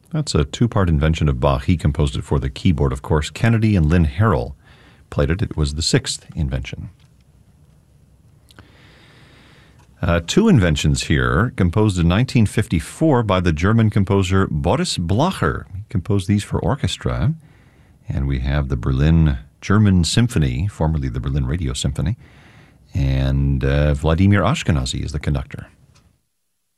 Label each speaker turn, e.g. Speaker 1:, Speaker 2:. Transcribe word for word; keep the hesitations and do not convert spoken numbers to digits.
Speaker 1: That's a two-part invention of Bach. He composed it for the keyboard, of course. Kennedy and Lynn Harrell played it. It was the sixth invention. Uh, two inventions here, composed in nineteen fifty-four by the German composer Boris Blacher. He composed these for orchestra. And we have the Berlin German Symphony, formerly the Berlin Radio Symphony. And uh, Vladimir Ashkenazy is the conductor.